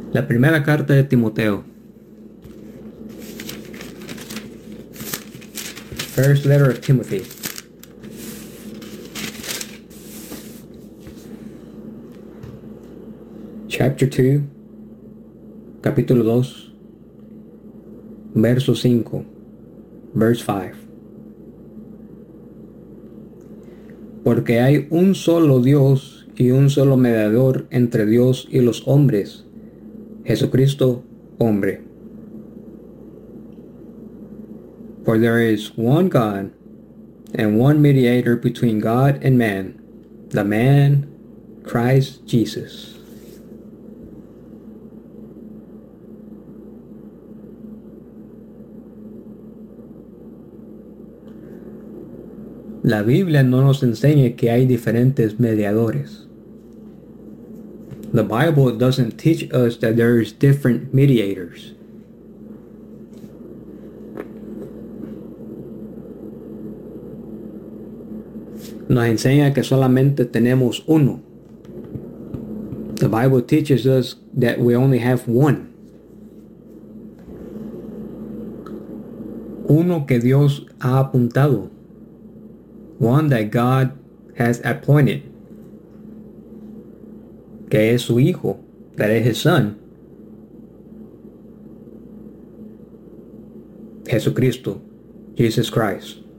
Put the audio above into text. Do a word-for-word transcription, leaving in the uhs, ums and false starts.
La primera carta de Timoteo. First letter of Timothy. Chapter two, capítulo dos, verso cinco, verse five. Porque hay un solo Dios y un solo mediador entre Dios y los hombres, Jesucristo, hombre. For there is one God and one mediator between God and man, the man, Christ Jesus. La Biblia no nos enseña que hay diferentes mediadores. The Bible doesn't teach us that there's different mediators. Nos enseña que solamente tenemos uno. The Bible teaches us that we only have one. Uno que Dios ha apuntado. One that God has appointed. Que es su hijo. That is his son. Jesucristo. Jesus Christ.